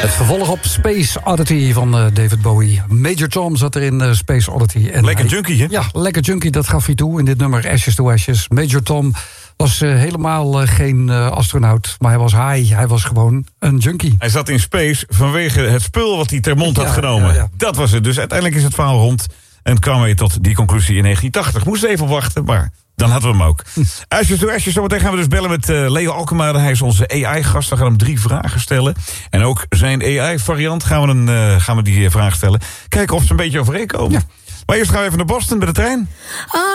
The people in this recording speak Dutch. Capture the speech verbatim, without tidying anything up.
Het vervolg op Space Oddity van uh, David Bowie. Major Tom zat er in uh, Space Oddity. En lekker hij, junkie, hè? Ja, lekker junkie, dat gaf hij toe in dit nummer Ashes to Ashes. Major Tom was uh, helemaal uh, geen uh, astronaut, maar hij was high. Hij was gewoon een junkie. Hij zat in space vanwege het spul wat hij ter mond had ja, genomen. Ja, ja. Dat was het. Dus uiteindelijk is het verhaal rond. En kwamen we tot die conclusie in negentien tachtig. Moest even wachten, maar dan hadden we hem ook. Ashes to Ashes, zometeen gaan we dus bellen met uh, Leo Alkemade. Hij is onze A I-gast. We gaan hem drie vragen stellen. En ook zijn A I-variant gaan we, een, uh, gaan we die vraag stellen. Kijken of ze een beetje overeenkomen. Ja. Maar eerst gaan we even naar Boston met de trein. Oh.